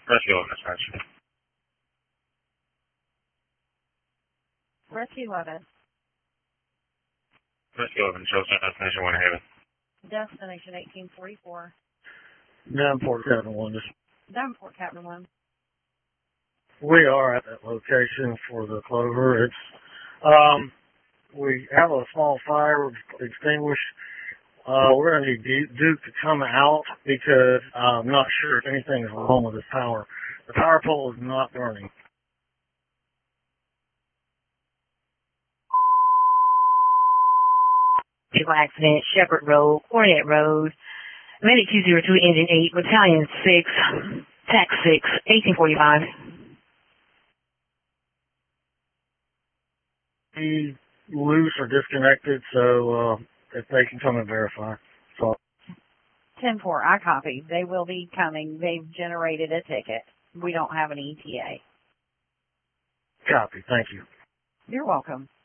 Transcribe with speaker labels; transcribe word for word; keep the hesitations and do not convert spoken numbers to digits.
Speaker 1: Rescue eleven, dispatch.
Speaker 2: Rescue eleven.
Speaker 1: Rescue eleven, shows destination Winter Haven.
Speaker 2: Destination eighteen forty-four.
Speaker 3: Davenport, Captain one.
Speaker 2: Davenport, Captain one.
Speaker 3: We are at that location for the Clover. It's, um, we have a small fire extinguished. Uh, we're going to need Duke Duke to come out because I'm not sure if anything is wrong with this power. The power pole is not burning.
Speaker 4: Vehicle accident, Shepherd Road, Cornet Road, Medic two zero two, Engine eight, Battalion six, Tax six, eighteen forty-five.
Speaker 3: He's loose or disconnected, so uh, if they can come and verify. So.
Speaker 2: ten four, I copy. They will be coming. They've generated a ticket. We don't have an E T A.
Speaker 3: Copy. Thank you.
Speaker 2: You're welcome.